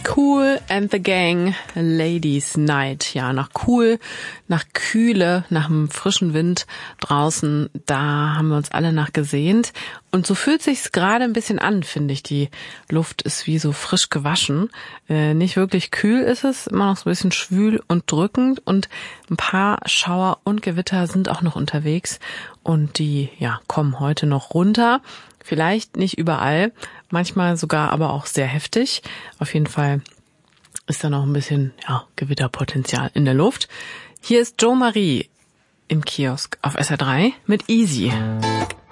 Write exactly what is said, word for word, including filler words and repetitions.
Kool and the Gang, Ladies Night. Ja, nach Kool, nach Kühle, nach einem frischen Wind draußen, da haben wir uns alle nach gesehnt. Und so fühlt sich's gerade ein bisschen an, finde ich. Die Luft ist wie so frisch gewaschen. Äh, nicht wirklich kühl ist es, immer noch so ein bisschen schwül und drückend. Und ein paar Schauer und Gewitter sind auch noch unterwegs. Und die, ja, kommen heute noch runter. Vielleicht nicht überall, manchmal sogar aber auch sehr heftig. Auf jeden Fall ist da noch ein bisschen, ja, Gewitterpotenzial in der Luft. Hier ist Jo Marie im Kiosk auf S R drei mit Easy.